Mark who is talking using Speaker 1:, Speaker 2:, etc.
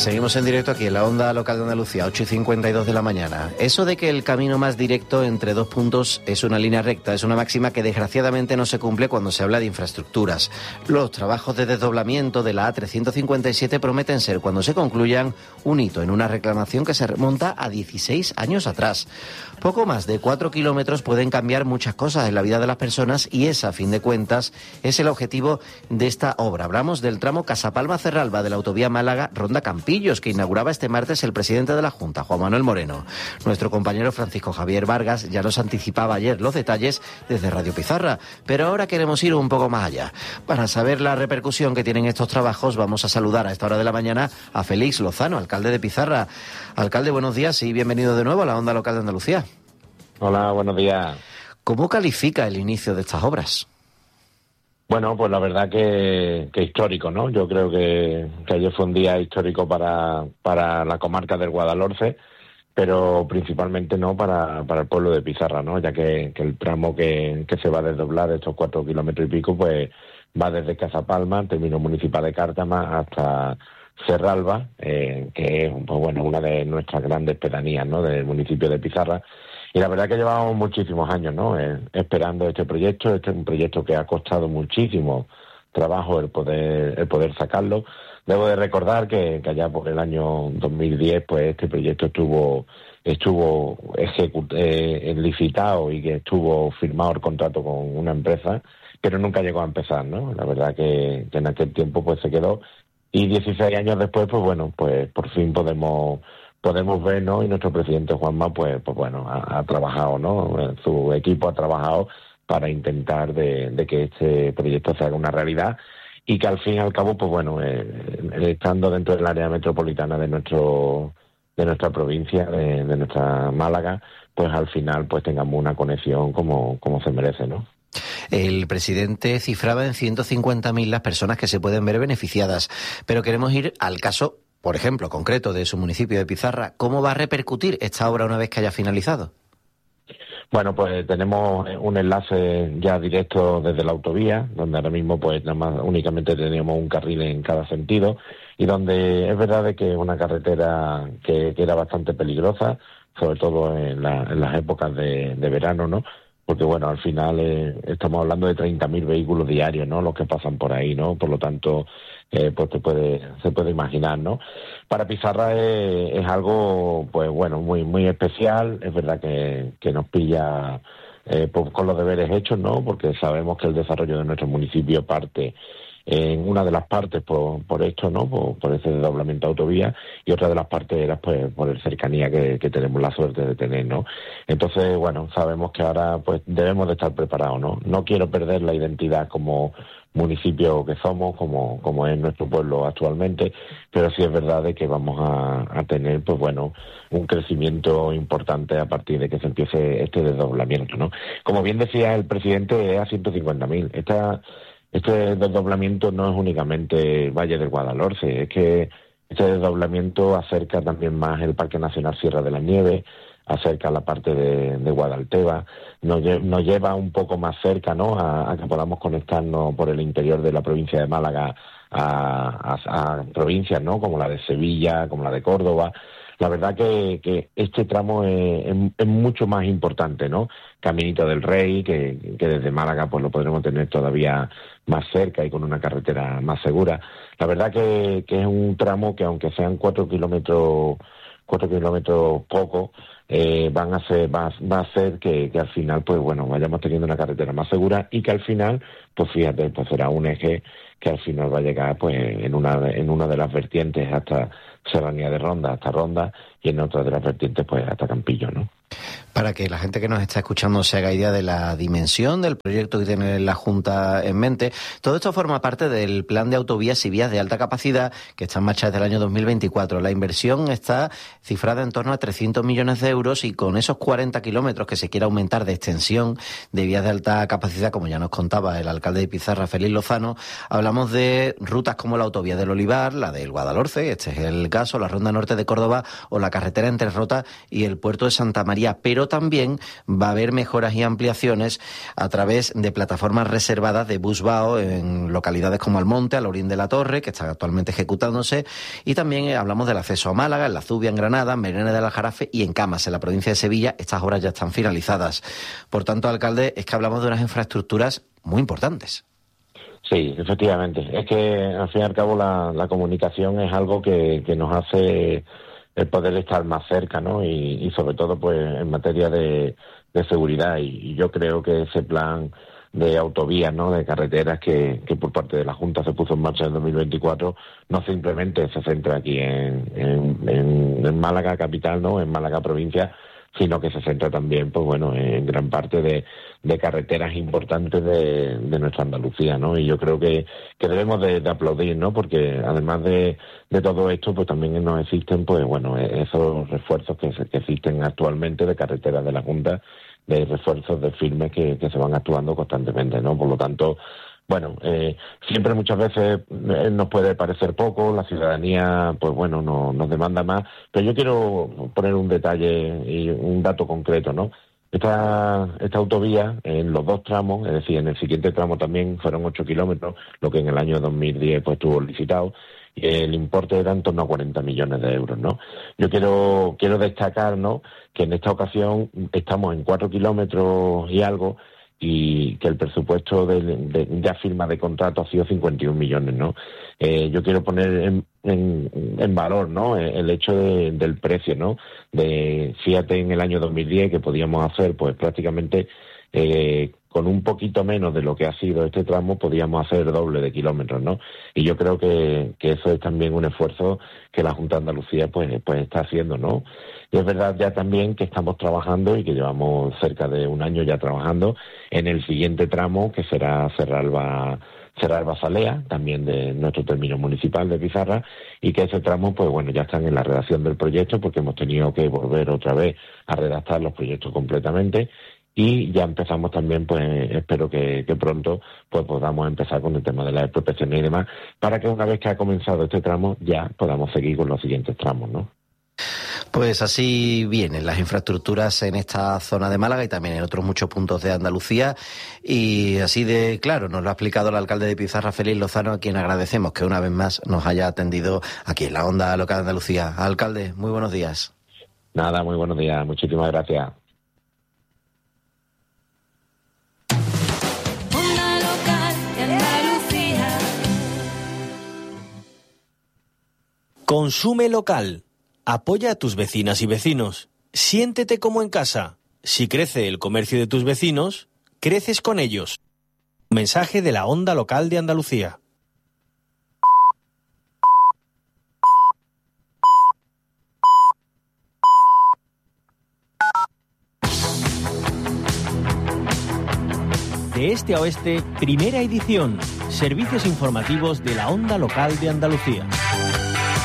Speaker 1: Seguimos en directo aquí en la onda local de Andalucía, 8:52 de la mañana. Eso de que el camino más directo entre dos puntos es una línea recta es una máxima que desgraciadamente no se cumple cuando se habla de infraestructuras. Los trabajos de desdoblamiento de la A357 prometen ser, cuando se concluyan, un hito en una reclamación que se remonta a 16 años atrás. Poco más de 4 kilómetros pueden cambiar muchas cosas en la vida de las personas y ese, a fin de cuentas, es el objetivo de esta obra. Hablamos del tramo Casapalma-Cerralba de la autovía Málaga-Ronda Campillos, que inauguraba este martes el presidente de la Junta, Juan Manuel Moreno. Nuestro compañero Francisco Javier Vargas ya nos anticipaba ayer los detalles desde Radio Pizarra, pero ahora queremos ir un poco más allá. Para saber la repercusión que tienen estos trabajos, vamos a saludar a esta hora de la mañana a Félix Lozano, alcalde de Pizarra. Alcalde, buenos días y bienvenido de nuevo a la onda local de Andalucía.
Speaker 2: Hola, buenos días.
Speaker 1: ¿Cómo califica el inicio de estas obras?
Speaker 2: Bueno, pues la verdad que histórico, ¿no? Yo creo que ayer fue un día histórico para la comarca del Guadalhorce, pero principalmente no para el pueblo de Pizarra, ¿no? Ya que el tramo que se va a desdoblar, estos 4 kilómetros y pico, pues va desde Casapalma, término municipal de Cártama, hasta Cerralba, que es, pues bueno, una de nuestras grandes pedanías, ¿no?, del municipio de Pizarra. Y la verdad que llevamos muchísimos años, ¿no?, esperando este proyecto. Este es un proyecto que ha costado muchísimo trabajo el poder sacarlo. Debo de recordar que allá por el año 2010, pues este proyecto estuvo licitado y que estuvo firmado el contrato con una empresa, pero nunca llegó a empezar, ¿no? La verdad que en aquel tiempo pues se quedó. Y 16 años después, pues bueno, pues por fin podemos ver, ¿no? Y nuestro presidente Juanma, pues bueno, ha trabajado, ¿no? Su equipo ha trabajado para intentar de que este proyecto se haga una realidad y que al fin y al cabo, pues bueno, estando dentro del área metropolitana de nuestra provincia, de nuestra Málaga, pues al final pues tengamos una conexión como se merece, ¿no?
Speaker 1: El presidente cifraba en 150.000 las personas que se pueden ver beneficiadas, pero queremos ir al caso, por ejemplo, concreto de su municipio de Pizarra. ¿Cómo va a repercutir esta obra una vez que haya finalizado?
Speaker 2: Bueno, pues tenemos un enlace ya directo desde la autovía, donde ahora mismo pues nada más únicamente teníamos un carril en cada sentido, y donde es verdad de que es una carretera que era bastante peligrosa, sobre todo en las épocas de verano, ¿no? Porque, bueno, al final estamos hablando de 30.000 vehículos diarios, ¿no?, los que pasan por ahí, ¿no? Por lo tanto, pues se puede imaginar, ¿no? Para Pizarra es algo, pues bueno, muy muy especial. Es verdad que nos pilla pues, con los deberes hechos, ¿no? Porque sabemos que el desarrollo de nuestro municipio parte en una de las partes por esto, ¿no?, por ese desdoblamiento de autovía, y otra de las partes era pues por el cercanía que tenemos la suerte de tener, ¿no? Entonces, bueno, sabemos que ahora pues debemos de estar preparados, ¿no? No quiero perder la identidad como municipio que somos, como es nuestro pueblo actualmente, pero sí es verdad de que vamos a tener, pues bueno, un crecimiento importante a partir de que se empiece este desdoblamiento, ¿no? Como bien decía el presidente, es a 150.000. Este desdoblamiento no es únicamente Valle del Guadalhorce, es que este desdoblamiento acerca también más el Parque Nacional Sierra de la Nieve, acerca la parte de Guadalteba, nos lleva un poco más cerca, ¿no?, a que podamos conectarnos por el interior de la provincia de Málaga a provincias, ¿no?, como la de Sevilla, como la de Córdoba. La verdad que este tramo es mucho más importante, ¿no? Caminito del Rey, que desde Málaga pues lo podremos tener todavía más cerca y con una carretera más segura. La verdad que es un tramo que, aunque sean 4 kilómetros poco, va a ser que al final pues bueno, vayamos teniendo una carretera más segura y que al final, pues fíjate, pues será un eje que al final va a llegar pues en una de las vertientes hasta Serranía de Ronda, hasta Ronda, y en otra de las vertientes pues hasta Campillo, ¿no?
Speaker 1: Para que la gente que nos está escuchando se haga idea de la dimensión del proyecto que tiene la Junta en mente, todo esto forma parte del plan de autovías y vías de alta capacidad que está en marcha desde el año 2024. La inversión está cifrada en torno a 300 millones de euros y con esos 40 kilómetros que se quiere aumentar de extensión de vías de alta capacidad, como ya nos contaba el alcalde de Pizarra, Félix Lozano, hablamos de rutas como la autovía del Olivar, la del Guadalhorce, este es el caso, la Ronda Norte de Córdoba o la carretera entre Rota y el puerto de Santa María. Pero también va a haber mejoras y ampliaciones a través de plataformas reservadas de Busbao en localidades como Almonte, Alorín de la Torre, que está actualmente ejecutándose, y también hablamos del acceso a Málaga, en La Zubia, en Granada, en Merena del Aljarafe y en Camas, en la provincia de Sevilla. Estas obras ya están finalizadas. Por tanto, alcalde, es que hablamos de unas infraestructuras muy importantes.
Speaker 2: Sí, efectivamente. Es que, al fin y al cabo, la comunicación es algo que nos hace el poder estar más cerca, ¿no? Y sobre todo, pues, en materia de seguridad. Y yo creo que ese plan de autovías, ¿no?, de carreteras que por parte de la Junta se puso en marcha en 2024, no simplemente se centra aquí en Málaga capital, ¿no?, en Málaga provincia, sino que se centra también, pues bueno, en gran parte de carreteras importantes de nuestra Andalucía, ¿no? Y yo creo que debemos de aplaudir, ¿no? Porque además de todo esto, pues también nos existen, pues bueno, esos refuerzos que existen actualmente de carreteras de la Junta, de refuerzos de firmes que se van actuando constantemente, ¿no? Por lo tanto, bueno, siempre muchas veces nos puede parecer poco, la ciudadanía, pues bueno, nos demanda más, pero yo quiero poner un detalle y un dato concreto, ¿no? Esta autovía, en los dos tramos, es decir, en el siguiente tramo también fueron 8 kilómetros, lo que en el año 2010 pues estuvo licitado, y el importe era en torno a 40 millones de euros, ¿no? Yo quiero destacar, ¿no?, que en esta ocasión estamos en 4 kilómetros y algo, y que el presupuesto de firma de contrato ha sido 51 millones, ¿no? Yo quiero poner en valor, ¿no?, el hecho del precio, ¿no? Fíjate, en el año 2010 que podíamos hacer, pues prácticamente con un poquito menos de lo que ha sido este tramo, podíamos hacer doble de kilómetros, ¿no? Y yo creo que eso es también un esfuerzo que la Junta de Andalucía pues está haciendo, ¿no? Y es verdad ya también que estamos trabajando y que llevamos cerca de un año ya trabajando en el siguiente tramo, que será Serralba-Zalea, también de nuestro término municipal de Pizarra, y que ese tramo, pues bueno, ya están en la redacción del proyecto, porque hemos tenido que volver otra vez a redactar los proyectos completamente, y ya empezamos también, pues espero que pronto pues podamos empezar con el tema de la expropiación y demás, para que una vez que ha comenzado este tramo ya podamos seguir con los siguientes tramos, ¿no?
Speaker 1: Pues así vienen las infraestructuras en esta zona de Málaga y también en otros muchos puntos de Andalucía, y así de claro nos lo ha explicado el alcalde de Pizarra, Félix Lozano, a quien agradecemos que una vez más nos haya atendido aquí en la Onda Local de Andalucía. Alcalde, muy buenos días.
Speaker 2: Nada, muy buenos días, muchísimas gracias.
Speaker 3: Onda Local de Andalucía.
Speaker 4: Consume local. Apoya a tus vecinas y vecinos. Siéntete como en casa. Si crece el comercio de tus vecinos, creces con ellos. Mensaje de la Onda Local de Andalucía. De este a oeste, primera edición. Servicios informativos de la Onda Local de Andalucía.